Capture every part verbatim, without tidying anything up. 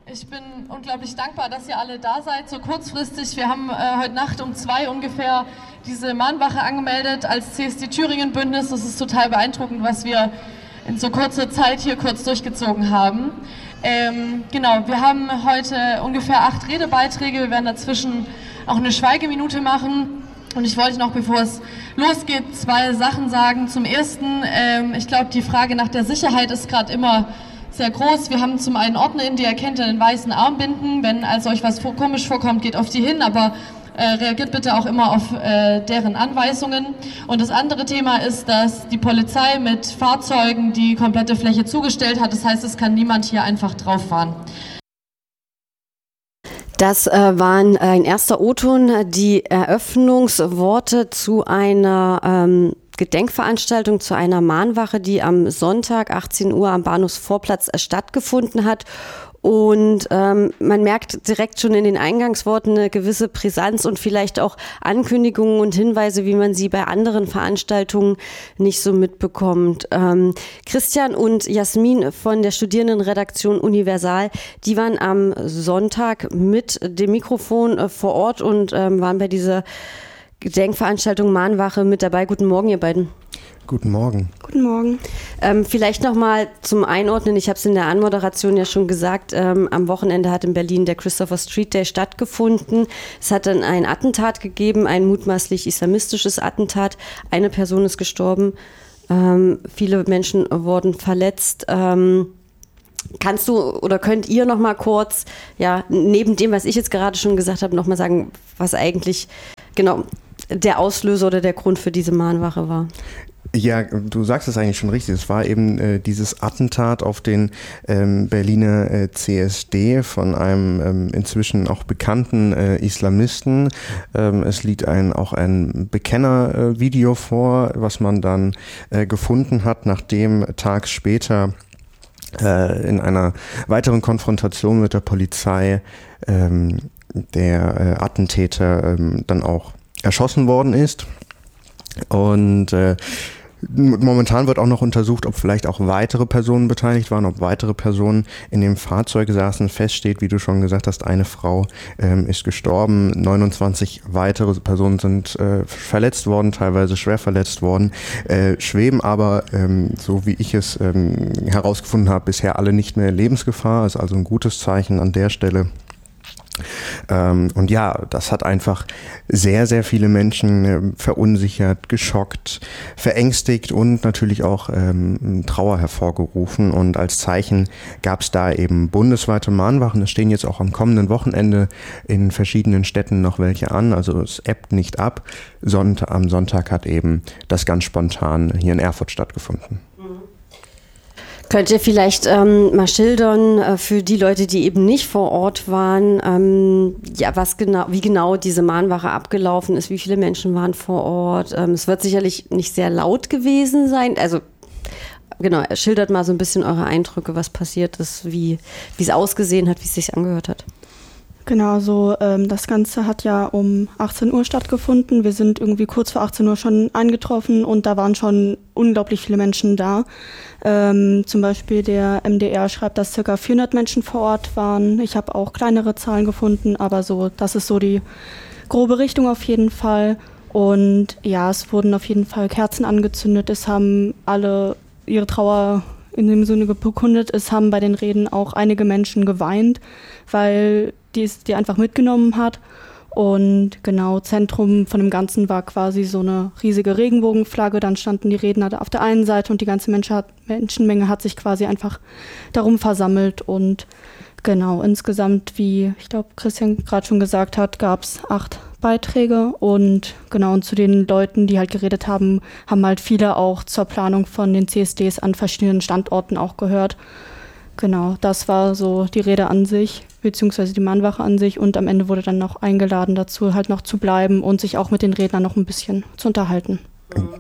Ich bin unglaublich dankbar, dass ihr alle da seid, so kurzfristig. Wir haben äh, heute Nacht um zwei ungefähr diese Mahnwache angemeldet als C S D Thüringen Bündnis. Das ist total beeindruckend, was wir in so kurzer Zeit hier kurz durchgezogen haben. Ähm, genau, wir haben heute ungefähr acht Redebeiträge. Wir werden dazwischen auch eine Schweigeminute machen. Und ich wollte noch, bevor es losgeht, zwei Sachen sagen. Zum Ersten, ähm, ich glaube, die Frage nach der Sicherheit ist gerade immer sehr groß. Wir haben zum einen OrdnerInnen, die erkennt in den weißen Armbinden. Wenn also euch was komisch vorkommt, geht auf die hin, aber äh, reagiert bitte auch immer auf äh, deren Anweisungen. Und das andere Thema ist, dass die Polizei mit Fahrzeugen die komplette Fläche zugestellt hat. Das heißt, es kann niemand hier einfach drauf fahren. Das äh, waren ein erster O-Ton, die Eröffnungsworte zu einer ähm, Gedenkveranstaltung, zu einer Mahnwache, die am Sonntag achtzehn Uhr am Bahnhofsvorplatz stattgefunden hat. Und ähm, man merkt direkt schon in den Eingangsworten eine gewisse Brisanz und vielleicht auch Ankündigungen und Hinweise, wie man sie bei anderen Veranstaltungen nicht so mitbekommt. Ähm, Christian und Jasmin von der Studierendenredaktion Universal, die waren am Sonntag mit dem Mikrofon äh, vor Ort und ähm, waren bei dieser Gedenkveranstaltung Mahnwache mit dabei. Guten Morgen, ihr beiden. Guten Morgen. Guten Morgen. Ähm, vielleicht nochmal zum Einordnen, ich habe es in der Anmoderation ja schon gesagt, ähm, am Wochenende hat in Berlin der Christopher Street Day stattgefunden. Es hat dann ein Attentat gegeben, ein mutmaßlich islamistisches Attentat. Eine Person ist gestorben, ähm, viele Menschen wurden verletzt. Ähm, kannst du oder könnt ihr nochmal kurz, ja, neben dem, was ich jetzt gerade schon gesagt habe, nochmal sagen, was eigentlich genau der Auslöser oder der Grund für diese Mahnwache war? Ja, du sagst es eigentlich schon richtig. Es war eben äh, dieses Attentat auf den ähm, Berliner äh, C S D von einem ähm, inzwischen auch bekannten äh, Islamisten. Ähm, es liegt ein, auch ein Bekenner-Video äh, vor, was man dann äh, gefunden hat, nachdem tags später äh, in einer weiteren Konfrontation mit der Polizei ähm, der äh, Attentäter ähm, dann auch erschossen worden ist. Und äh, momentan wird auch noch untersucht, ob vielleicht auch weitere Personen beteiligt waren, ob weitere Personen in dem Fahrzeug saßen. Feststeht, wie du schon gesagt hast, eine Frau ähm, ist gestorben, neunundzwanzig weitere Personen sind äh, verletzt worden, teilweise schwer verletzt worden, äh, schweben aber, ähm, so wie ich es ähm, herausgefunden habe, bisher alle nicht mehr in Lebensgefahr. Ist also ein gutes Zeichen an der Stelle. Ähm, und ja, das hat einfach sehr, sehr viele Menschen äh, verunsichert, geschockt, verängstigt und natürlich auch ähm, Trauer hervorgerufen. Und als Zeichen gab es da eben bundesweite Mahnwachen. Es stehen jetzt auch am kommenden Wochenende in verschiedenen Städten noch welche an. Also es ebbt nicht ab. Sonntag, am Sonntag hat eben das ganz spontan hier in Erfurt stattgefunden. Könnt ihr vielleicht ähm, mal schildern äh, für die Leute, die eben nicht vor Ort waren, ähm, ja, was genau, wie genau diese Mahnwache abgelaufen ist, wie viele Menschen waren vor Ort? Ähm, es wird sicherlich nicht sehr laut gewesen sein. Also genau, schildert mal so ein bisschen eure Eindrücke, was passiert ist, wie wie es ausgesehen hat, wie es sich angehört hat. Genau, so ähm, das Ganze hat ja um achtzehn Uhr stattgefunden. Wir sind irgendwie kurz vor achtzehn Uhr schon eingetroffen und da waren schon unglaublich viele Menschen da. Ähm, zum Beispiel der M D R schreibt, dass ca. vierhundert Menschen vor Ort waren. Ich habe auch kleinere Zahlen gefunden, aber so, das ist so die grobe Richtung auf jeden Fall. Und ja, es wurden auf jeden Fall Kerzen angezündet. Es haben alle ihre Trauer in dem Sinne bekundet. Es haben bei den Reden auch einige Menschen geweint, weil die es die einfach mitgenommen hat. Und genau, Zentrum von dem Ganzen war quasi so eine riesige Regenbogenflagge. Dann standen die Redner auf der einen Seite und die ganze Menschenmenge hat sich quasi einfach darum versammelt. Und genau, insgesamt, wie ich glaube Christian gerade schon gesagt hat, gab es acht Beiträge. Und genau, und zu den Leuten, die halt geredet haben, haben halt viele auch zur Planung von den C S Ds an verschiedenen Standorten auch gehört. Genau, das war so die Rede an sich, beziehungsweise die Mahnwache an sich. Und am Ende wurde dann noch eingeladen dazu, halt noch zu bleiben und sich auch mit den Rednern noch ein bisschen zu unterhalten.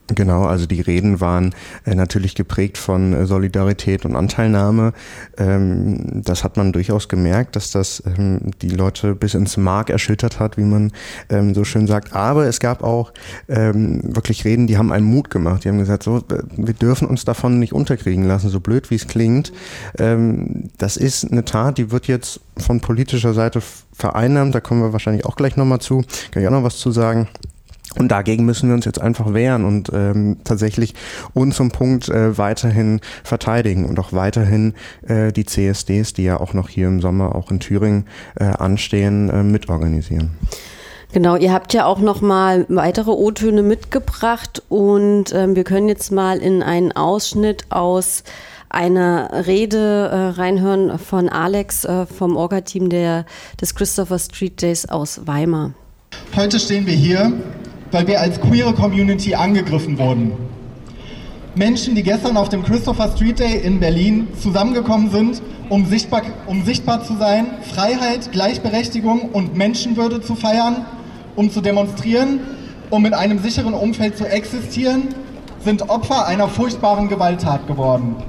Genau, also die Reden waren äh, natürlich geprägt von äh, Solidarität und Anteilnahme. Ähm, das hat man durchaus gemerkt, dass das ähm, die Leute bis ins Mark erschüttert hat, wie man ähm, so schön sagt. Aber es gab auch ähm, wirklich Reden, die haben einen Mut gemacht. Die haben gesagt, so, wir dürfen uns davon nicht unterkriegen lassen, so blöd wie es klingt. Ähm, das ist eine Tat, die wird jetzt von politischer Seite vereinnahmt. Da kommen wir wahrscheinlich auch gleich nochmal zu. Kann ich auch noch was zu sagen. Und dagegen müssen wir uns jetzt einfach wehren und ähm, tatsächlich uns zum Punkt äh, weiterhin verteidigen und auch weiterhin äh, die C S Ds, die ja auch noch hier im Sommer auch in Thüringen äh, anstehen, äh, mitorganisieren. Genau, ihr habt ja auch noch mal weitere O-Töne mitgebracht und ähm, wir können jetzt mal in einen Ausschnitt aus einer Rede äh, reinhören von Alex äh, vom Orga-Team der, des Christopher Street Days aus Weimar. Heute stehen wir hier, weil wir als queere Community angegriffen wurden. Menschen, die gestern auf dem Christopher Street Day in Berlin zusammengekommen sind, um sichtbar, um sichtbar zu sein, Freiheit, Gleichberechtigung und Menschenwürde zu feiern, um zu demonstrieren, um in einem sicheren Umfeld zu existieren, sind Opfer einer furchtbaren Gewalttat geworden.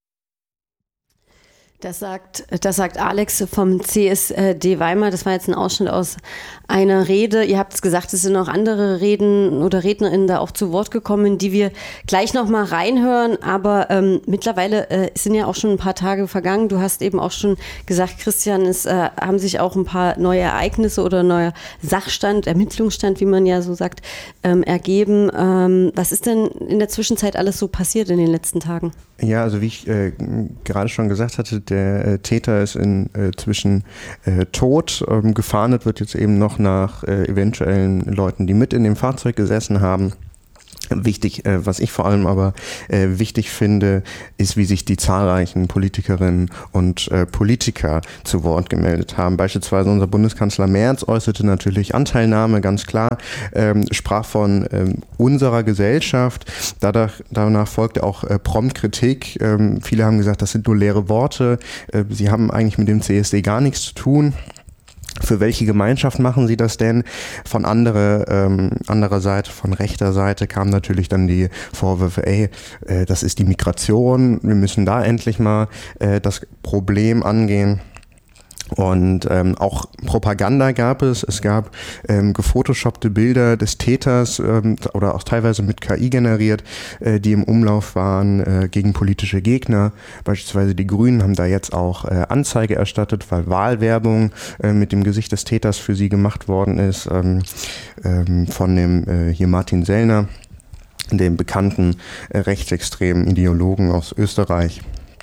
Das sagt, das sagt Alex vom C S D Weimar. Das war jetzt ein Ausschnitt aus einer Rede. Ihr habt es gesagt, es sind noch andere Reden oder Rednerinnen da auch zu Wort gekommen, die wir gleich noch mal reinhören. Aber ähm, mittlerweile äh, sind ja auch schon ein paar Tage vergangen. Du hast eben auch schon gesagt, Christian, es äh, haben sich auch ein paar neue Ereignisse oder neuer Sachstand, Ermittlungsstand, wie man ja so sagt, ähm, ergeben. Ähm, was ist denn in der Zwischenzeit alles so passiert in den letzten Tagen? Ja, also wie ich äh, gerade schon gesagt hatte, der äh, Täter ist inzwischen äh, tot. Ähm, gefahndet wird jetzt eben noch nach äh, eventuellen Leuten, die mit in dem Fahrzeug gesessen haben. Wichtig, äh, was ich vor allem aber äh, wichtig finde, ist, wie sich die zahlreichen Politikerinnen und äh, Politiker zu Wort gemeldet haben. Beispielsweise unser Bundeskanzler Merz äußerte natürlich Anteilnahme, ganz klar, ähm, sprach von ähm, unserer Gesellschaft. Dadurch, danach folgte auch äh, prompt Kritik. Ähm, viele haben gesagt, das sind nur leere Worte. Äh, sie haben eigentlich mit dem C S D gar nichts zu tun. Für welche Gemeinschaft machen sie das denn? Von andere, ähm, anderer Seite, von rechter Seite kamen natürlich dann die Vorwürfe, ey, äh, das ist die Migration, wir müssen da endlich mal äh, das Problem angehen. Und ähm, auch Propaganda gab es. Es gab ähm, gefotoshoppte Bilder des Täters ähm, oder auch teilweise mit K I generiert, äh, die im Umlauf waren äh, gegen politische Gegner. Beispielsweise die Grünen haben da jetzt auch äh, Anzeige erstattet, weil Wahlwerbung äh, mit dem Gesicht des Täters für sie gemacht worden ist, ähm, ähm, von dem äh, hier Martin Sellner, dem bekannten äh, rechtsextremen Ideologen aus Österreich.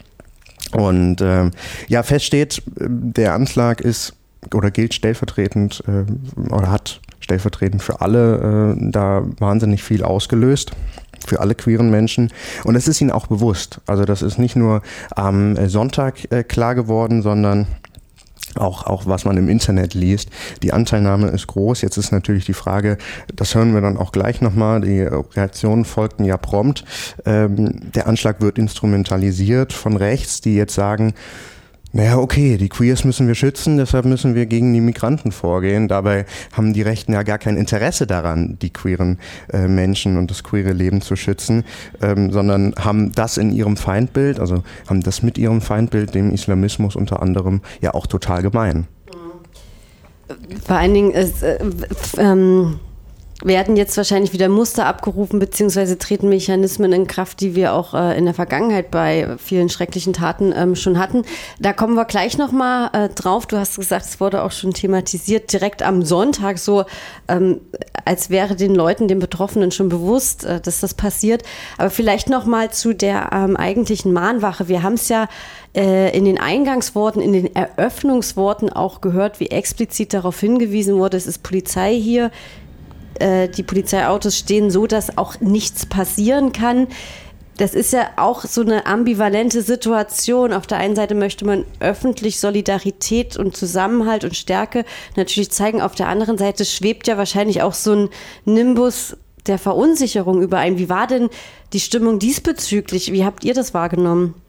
Und ähm, ja, fest steht, der Anschlag ist oder gilt stellvertretend äh, oder hat stellvertretend für alle äh, da wahnsinnig viel ausgelöst, für alle queeren Menschen. Und es ist ihnen auch bewusst. Also das ist nicht nur am Sonntag äh, klar geworden, sondern Auch, auch was man im Internet liest. Die Anteilnahme ist groß. Jetzt ist natürlich die Frage, das hören wir dann auch gleich nochmal, die Reaktionen folgten ja prompt. Ähm, der Anschlag wird instrumentalisiert von rechts, die jetzt sagen, naja, okay, die Queers müssen wir schützen, deshalb müssen wir gegen die Migranten vorgehen. Dabei haben die Rechten ja gar kein Interesse daran, die queeren äh, Menschen und das queere Leben zu schützen, ähm, sondern haben das in ihrem Feindbild, also haben das mit ihrem Feindbild, dem Islamismus unter anderem, ja auch total gemein. Vor allen Dingen ist, äh, ähm, werden jetzt wahrscheinlich wieder Muster abgerufen, beziehungsweise treten Mechanismen in Kraft, die wir auch äh, in der Vergangenheit bei vielen schrecklichen Taten ähm, schon hatten. Da kommen wir gleich nochmal äh, drauf. Du hast gesagt, es wurde auch schon thematisiert, direkt am Sonntag, so ähm, als wäre den Leuten, den Betroffenen schon bewusst, äh, dass das passiert. Aber vielleicht nochmal zu der ähm, eigentlichen Mahnwache. Wir haben es ja äh, in den Eingangsworten, in den Eröffnungsworten auch gehört, wie explizit darauf hingewiesen wurde, es ist Polizei hier. Die Polizeiautos stehen so, dass auch nichts passieren kann. Das ist ja auch so eine ambivalente Situation. Auf der einen Seite möchte man öffentlich Solidarität und Zusammenhalt und Stärke natürlich zeigen. Auf der anderen Seite schwebt ja wahrscheinlich auch so ein Nimbus der Verunsicherung über ein. Wie war denn die Stimmung diesbezüglich? Wie habt ihr das wahrgenommen?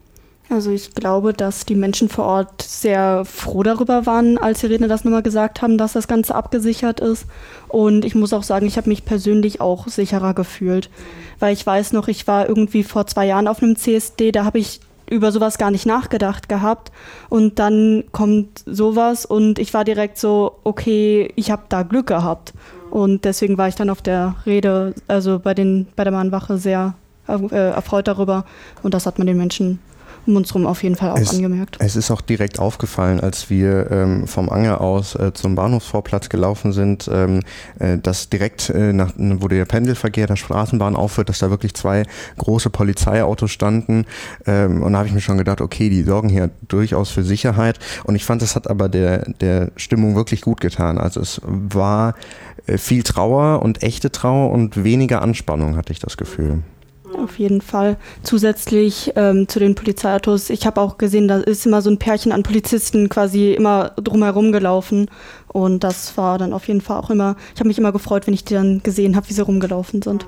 Also ich glaube, dass die Menschen vor Ort sehr froh darüber waren, als die Redner das nochmal gesagt haben, dass das Ganze abgesichert ist. Und ich muss auch sagen, ich habe mich persönlich auch sicherer gefühlt. Weil ich weiß noch, ich war irgendwie vor zwei Jahren auf einem C S D, da habe ich über sowas gar nicht nachgedacht gehabt. Und dann kommt sowas und ich war direkt so, okay, ich habe da Glück gehabt. Und deswegen war ich dann auf der Rede, also bei, den, bei der Mahnwache sehr äh, erfreut darüber. Und das hat man den Menschen um uns rum auf jeden Fall auch es, angemerkt. Es ist auch direkt aufgefallen, als wir ähm, vom Anger aus äh, zum Bahnhofsvorplatz gelaufen sind, ähm, äh, dass direkt, äh, nach, wo der Pendelverkehr der Straßenbahn aufhört, dass da wirklich zwei große Polizeiautos standen. Ähm, und da habe ich mir schon gedacht, okay, die sorgen hier durchaus für Sicherheit. Und ich fand, das hat aber der, der Stimmung wirklich gut getan. Also es war äh, viel Trauer und echte Trauer und weniger Anspannung, hatte ich das Gefühl. Auf jeden Fall. Zusätzlich ähm, zu den Polizeiautos, ich habe auch gesehen, da ist immer so ein Pärchen an Polizisten quasi immer drumherum gelaufen und das war dann auf jeden Fall auch immer, ich habe mich immer gefreut, wenn ich die dann gesehen habe, wie sie rumgelaufen sind.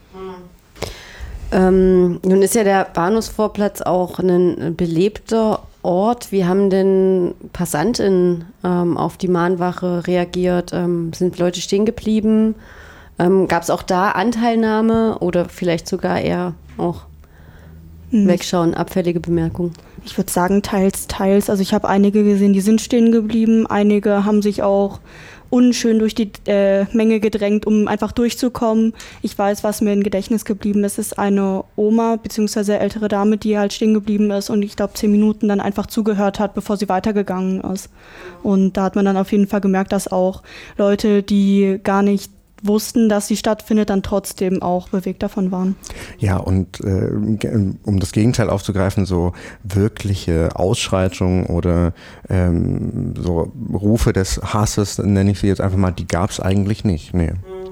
Ähm, nun ist ja der Bahnhofsvorplatz auch ein belebter Ort. Wie haben denn PassantInnen ähm, auf die Mahnwache reagiert? Ähm, sind Leute stehen geblieben? Ähm, gab es auch da Anteilnahme oder vielleicht sogar eher auch hm. Wegschauen, abfällige Bemerkungen? Ich würde sagen, teils, teils. Also ich habe einige gesehen, die sind stehen geblieben. Einige haben sich auch unschön durch die äh, Menge gedrängt, um einfach durchzukommen. Ich weiß, was mir im Gedächtnis geblieben ist, ist eine Oma bzw. ältere Dame, die halt stehen geblieben ist und ich glaube zehn Minuten dann einfach zugehört hat, bevor sie weitergegangen ist. Und da hat man dann auf jeden Fall gemerkt, dass auch Leute, die gar nicht wussten, dass sie stattfindet, dann trotzdem auch bewegt davon waren. Ja, und äh, um das Gegenteil aufzugreifen, so wirkliche Ausschreitungen oder ähm, so Rufe des Hasses, nenne ich sie jetzt einfach mal, die gab es eigentlich nicht. Nee.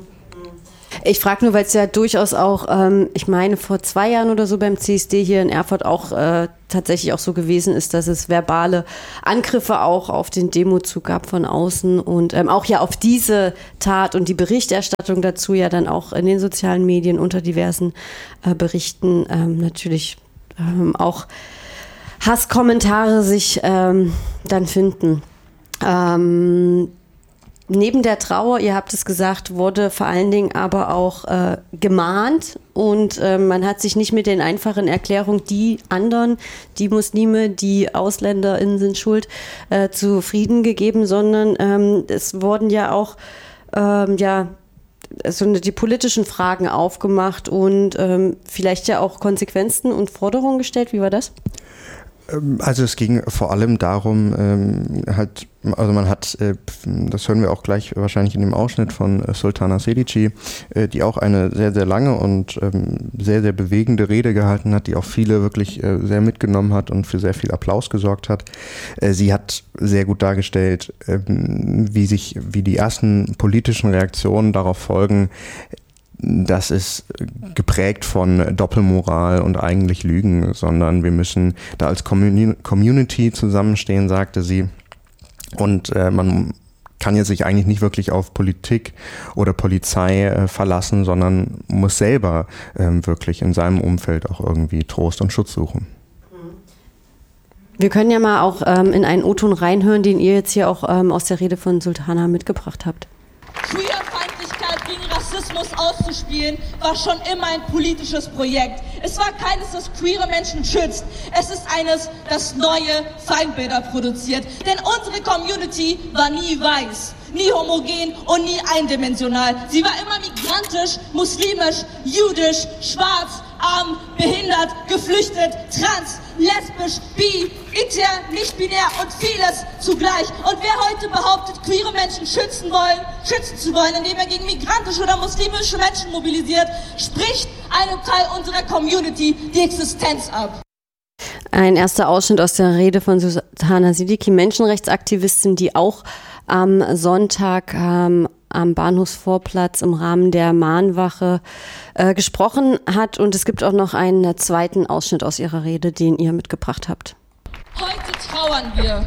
Ich frage nur, weil es ja durchaus auch, ähm, ich meine, vor zwei Jahren oder so beim C S D hier in Erfurt auch äh, tatsächlich auch so gewesen ist, dass es verbale Angriffe auch auf den Demozug gab von außen und ähm, auch ja auf diese Tat und die Berichterstattung dazu ja dann auch in den sozialen Medien unter diversen äh, Berichten ähm, natürlich ähm, auch Hasskommentare sich ähm, dann finden. Ähm, Neben der Trauer, ihr habt es gesagt, wurde vor allen Dingen aber auch äh, gemahnt und äh, man hat sich nicht mit den einfachen Erklärungen, die anderen, die Muslime, die AusländerInnen sind schuld, äh, zufrieden gegeben, sondern ähm, es wurden ja auch ähm, ja, so die politischen Fragen aufgemacht und ähm, vielleicht ja auch Konsequenzen und Forderungen gestellt. Wie war das? Also es ging vor allem darum, ähm, halt, also man hat, äh, das hören wir auch gleich wahrscheinlich in dem Ausschnitt von äh, Sultana Sedici, äh, die auch eine sehr, sehr lange und ähm, sehr, sehr bewegende Rede gehalten hat, die auch viele wirklich äh, sehr mitgenommen hat und für sehr viel Applaus gesorgt hat. Äh, sie hat sehr gut dargestellt, äh, wie sich, wie die ersten politischen Reaktionen darauf folgen. Das ist geprägt von Doppelmoral und eigentlich Lügen, sondern wir müssen da als Community zusammenstehen, sagte sie. Und äh, man kann jetzt sich eigentlich nicht wirklich auf Politik oder Polizei äh, verlassen, sondern muss selber äh, wirklich in seinem Umfeld auch irgendwie Trost und Schutz suchen. Wir können ja mal auch ähm, in einen O-Ton reinhören, den ihr jetzt hier auch ähm, aus der Rede von Sultana mitgebracht habt. Queerfeindlichkeit gegen Rassismus auszuspielen, war schon immer ein politisches Projekt. Es war keines, das queere Menschen schützt. Es ist eines, das neue Feindbilder produziert. Denn unsere Community war nie weiß, nie homogen und nie eindimensional. Sie war immer migrantisch, muslimisch, jüdisch, schwarz, arm, behindert, geflüchtet, trans, lesbisch, bi, inter, nicht-binär und vieles zugleich. Und wer heute behauptet, queere Menschen schützen wollen, schützen zu wollen, indem er gegen migrantische oder muslimische Menschen mobilisiert, spricht einem Teil unserer Community die Existenz ab. Ein erster Ausschnitt aus der Rede von Sultana Sedici, Menschenrechtsaktivistin, die auch am Sonntag ähm, am Bahnhofsvorplatz im Rahmen der Mahnwache äh, gesprochen hat. Und es gibt auch noch einen zweiten Ausschnitt aus ihrer Rede, den ihr mitgebracht habt. Heute trauern wir,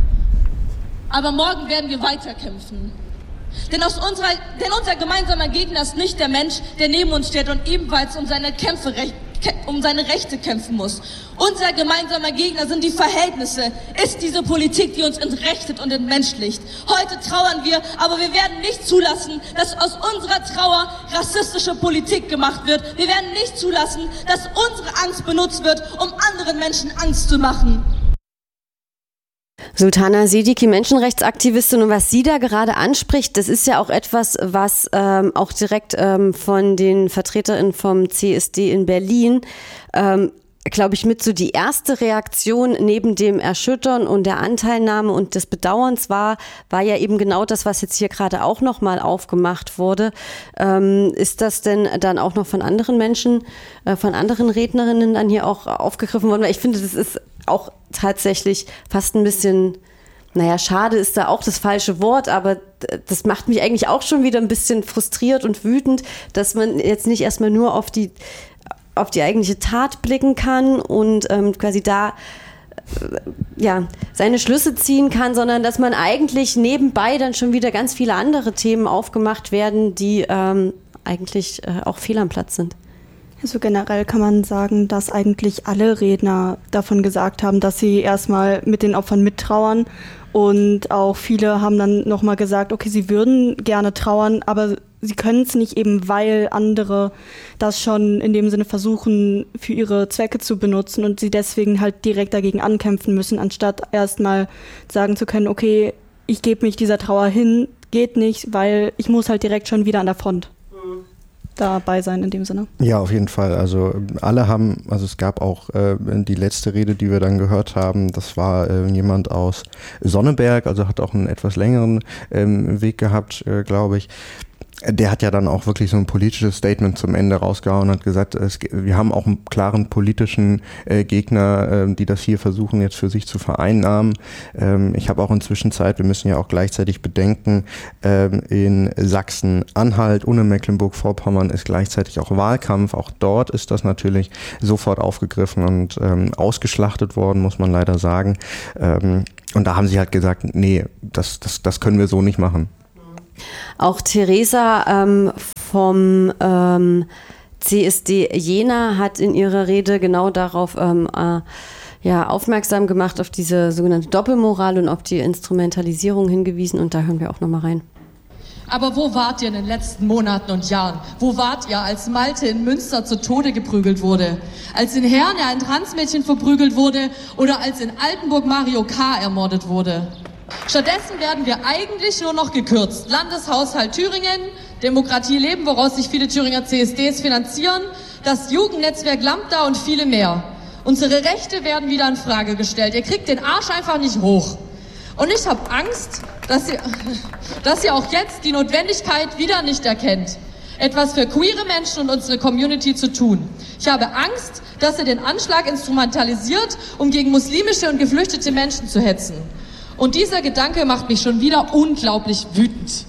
aber morgen werden wir weiterkämpfen. Denn, aus unserer, denn unser gemeinsamer Gegner ist nicht der Mensch, der neben uns steht und ebenfalls um seine Kämpfe recht, um seine Rechte kämpfen muss. Unser gemeinsamer Gegner sind die Verhältnisse, ist diese Politik, die uns entrechtet und entmenschlicht. Heute trauern wir, aber wir werden nicht zulassen, dass aus unserer Trauer rassistische Politik gemacht wird. Wir werden nicht zulassen, dass unsere Angst benutzt wird, um anderen Menschen Angst zu machen. Sultana Siddiqui, Menschenrechtsaktivistin, und was sie da gerade anspricht, das ist ja auch etwas, was ähm, auch direkt ähm, von den VertreterInnen vom C S D in Berlin, ähm, glaube ich, mit so die erste Reaktion neben dem Erschüttern und der Anteilnahme und des Bedauerns war, war ja eben genau das, was jetzt hier gerade auch nochmal aufgemacht wurde. Ähm, ist das denn dann auch noch von anderen Menschen, äh, von anderen Rednerinnen dann hier auch aufgegriffen worden? Weil ich finde, das ist auch tatsächlich fast ein bisschen, naja, schade ist da auch das falsche Wort, aber das macht mich eigentlich auch schon wieder ein bisschen frustriert und wütend, dass man jetzt nicht erstmal nur auf die auf die eigentliche Tat blicken kann und ähm, quasi da äh, ja, seine Schlüsse ziehen kann, sondern dass man eigentlich nebenbei dann schon wieder ganz viele andere Themen aufgemacht werden, die ähm, eigentlich äh, auch fehl am Platz sind. Also generell kann man sagen, dass eigentlich alle Redner davon gesagt haben, dass sie erstmal mit den Opfern mittrauern, und auch viele haben dann nochmal gesagt, okay, sie würden gerne trauern, aber sie können es nicht, eben weil andere das schon in dem Sinne versuchen, für ihre Zwecke zu benutzen und sie deswegen halt direkt dagegen ankämpfen müssen, anstatt erstmal sagen zu können, okay, ich gebe mich dieser Trauer hin, geht nicht, weil ich muss halt direkt schon wieder an der Front dabei sein in dem Sinne. Ja, auf jeden Fall. Also alle haben, also es gab auch äh, die letzte Rede, die wir dann gehört haben, das war äh, jemand aus Sonneberg, also hat auch einen etwas längeren ähm, Weg gehabt, äh, glaube ich. Der hat ja dann auch wirklich so ein politisches Statement zum Ende rausgehauen und hat gesagt, es, wir haben auch einen klaren politischen äh, Gegner, äh, die das hier versuchen jetzt für sich zu vereinnahmen. Ähm, ich habe auch inzwischen Zeit, wir müssen ja auch gleichzeitig bedenken, ähm, in Sachsen-Anhalt und in Mecklenburg-Vorpommern ist gleichzeitig auch Wahlkampf. Auch dort ist das natürlich sofort aufgegriffen und ähm, ausgeschlachtet worden, muss man leider sagen. Ähm, und da haben sie halt gesagt, nee, das, das, das können wir so nicht machen. Auch Theresa ähm, vom ähm, C S D Jena hat in ihrer Rede genau darauf ähm, äh, ja, aufmerksam gemacht, auf diese sogenannte Doppelmoral und auf die Instrumentalisierung hingewiesen, und da hören wir auch nochmal rein. Aber wo wart ihr in den letzten Monaten und Jahren? Wo wart ihr, als Malte in Münster zu Tode geprügelt wurde? Als in Herne ein Transmädchen verprügelt wurde oder als in Altenburg Mario K. ermordet wurde? Stattdessen werden wir eigentlich nur noch gekürzt. Landeshaushalt Thüringen, Demokratie leben, woraus sich viele Thüringer C S Ds finanzieren, das Jugendnetzwerk Lambda und viele mehr. Unsere Rechte werden wieder in Frage gestellt. Ihr kriegt den Arsch einfach nicht hoch. Und ich habe Angst, dass ihr, dass ihr auch jetzt die Notwendigkeit wieder nicht erkennt, etwas für queere Menschen und unsere Community zu tun. Ich habe Angst, dass ihr den Anschlag instrumentalisiert, um gegen muslimische und geflüchtete Menschen zu hetzen. Und dieser Gedanke macht mich schon wieder unglaublich wütend.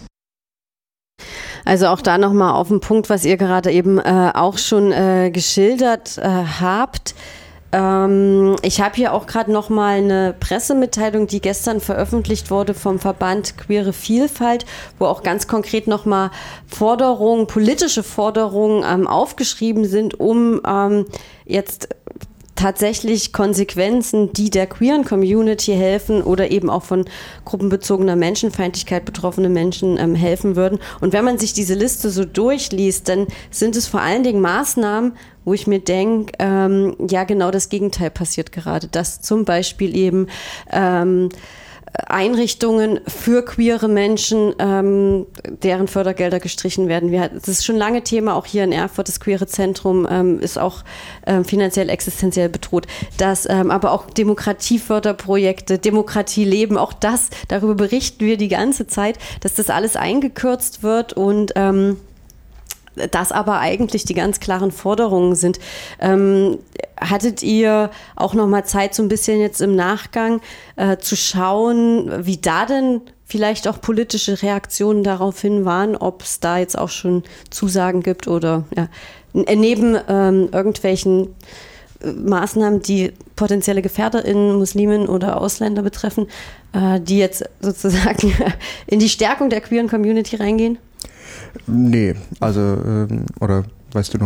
Also auch da nochmal auf den Punkt, was ihr gerade eben äh, auch schon äh, geschildert äh, habt. Ähm, ich habe hier auch gerade nochmal eine Pressemitteilung, die gestern veröffentlicht wurde vom Verband Queere Vielfalt, wo auch ganz konkret nochmal Forderungen, politische Forderungen ähm, aufgeschrieben sind, um ähm, jetzt tatsächlich Konsequenzen, die der queeren Community helfen oder eben auch von gruppenbezogener Menschenfeindlichkeit betroffene Menschen ähm, helfen würden. Und wenn man sich diese Liste so durchliest, dann sind es vor allen Dingen Maßnahmen, wo ich mir denke, ähm, ja, genau das Gegenteil passiert gerade. Dass zum Beispiel eben ähm, Einrichtungen für queere Menschen, ähm, deren Fördergelder gestrichen werden. Wir, das ist schon lange Thema, auch hier in Erfurt, das Queere Zentrum ähm, ist auch ähm, finanziell existenziell bedroht. Dass ähm, aber auch Demokratieförderprojekte, Demokratie leben, auch das, darüber berichten wir die ganze Zeit, dass das alles eingekürzt wird und ähm, das aber eigentlich die ganz klaren Forderungen sind. Ähm, hattet ihr auch noch mal Zeit, so ein bisschen jetzt im Nachgang äh, zu schauen, wie da denn vielleicht auch politische Reaktionen daraufhin waren, ob es da jetzt auch schon Zusagen gibt oder ja, neben ähm, irgendwelchen äh, Maßnahmen, die potenzielle GefährderInnen, Muslimen oder Ausländer betreffen, äh, die jetzt sozusagen in die Stärkung der queeren Community reingehen? Nee, also, ähm, oder weißt du noch mehr?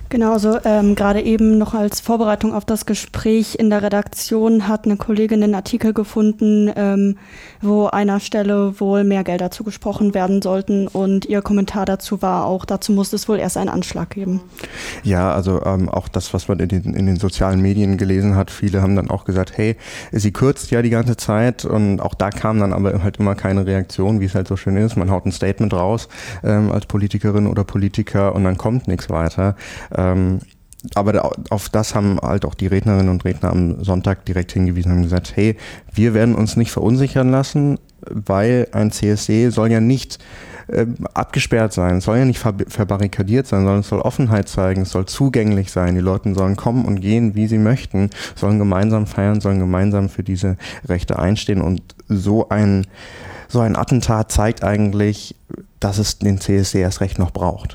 Genau, also ähm, gerade eben noch als Vorbereitung auf das Gespräch in der Redaktion hat eine Kollegin einen Artikel gefunden, ähm, wo einer Stelle wohl mehr Gelder zugesprochen werden sollten und ihr Kommentar dazu war auch, dazu muss es wohl erst einen Anschlag geben. Ja, also ähm, auch das, was man in den, in den sozialen Medien gelesen hat, viele haben dann auch gesagt, hey, sie kürzt ja die ganze Zeit und auch da kam dann aber halt immer keine Reaktion, wie es halt so schön ist. Man haut ein Statement raus ähm, als Politikerin oder Politiker und dann kommt nichts weiter. Ähm, aber da, auf das haben halt auch die Rednerinnen und Redner am Sonntag direkt hingewiesen und haben gesagt, hey, wir werden uns nicht verunsichern lassen, weil ein C S D soll ja nicht äh, abgesperrt sein, es soll ja nicht ver- verbarrikadiert sein, sondern es soll Offenheit zeigen, es soll zugänglich sein, die Leute sollen kommen und gehen, wie sie möchten, sollen gemeinsam feiern, sollen gemeinsam für diese Rechte einstehen und so ein, so ein Attentat zeigt eigentlich, dass es den C S D erst recht noch braucht.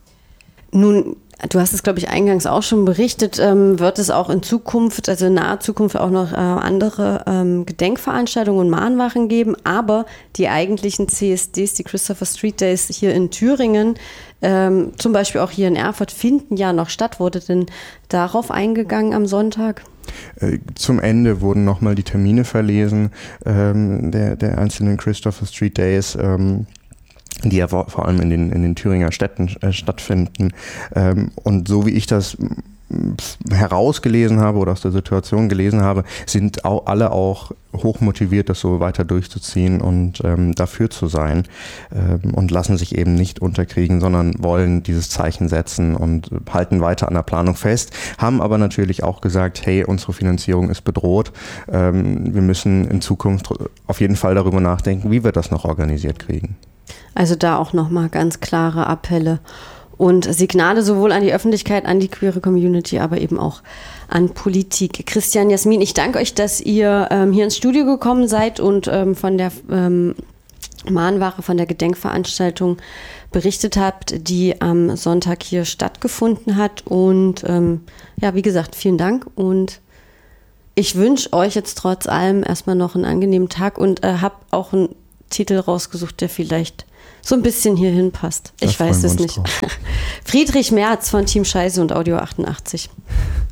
Nun, du hast es, glaube ich, eingangs auch schon berichtet, ähm, wird es auch in Zukunft, also in naher Zukunft auch noch äh, andere ähm, Gedenkveranstaltungen und Mahnwachen geben, aber die eigentlichen C S Ds, die Christopher Street Days hier in Thüringen, ähm, zum Beispiel auch hier in Erfurt, finden ja noch statt. Wurde denn darauf eingegangen am Sonntag? Zum Ende wurden nochmal die Termine verlesen ähm, der, der einzelnen Christopher Street Days, ähm, die ja vor, vor allem in den, in den Thüringer Städten äh, stattfinden. Ähm, und so wie ich das herausgelesen habe oder aus der Situation gelesen habe, sind auch alle auch hoch motiviert, das so weiter durchzuziehen und ähm, dafür zu sein ähm, und lassen sich eben nicht unterkriegen, sondern wollen dieses Zeichen setzen und halten weiter an der Planung fest, haben aber natürlich auch gesagt, hey, unsere Finanzierung ist bedroht, ähm, wir müssen in Zukunft auf jeden Fall darüber nachdenken, wie wir das noch organisiert kriegen. Also da auch nochmal ganz klare Appelle und Signale sowohl an die Öffentlichkeit, an die queere Community, aber eben auch an Politik. Christian, Jasmin, ich danke euch, dass ihr ähm, hier ins Studio gekommen seid und ähm, von der ähm, Mahnwache, von der Gedenkveranstaltung berichtet habt, die am Sonntag hier stattgefunden hat. Und ähm, ja, wie gesagt, vielen Dank und ich wünsche euch jetzt trotz allem erstmal noch einen angenehmen Tag und äh, habe auch einen Titel rausgesucht, der vielleicht so ein bisschen hierhin passt. Ich weiß es nicht. Friedrich Merz von Team Scheiße und Audio achtundachtzig.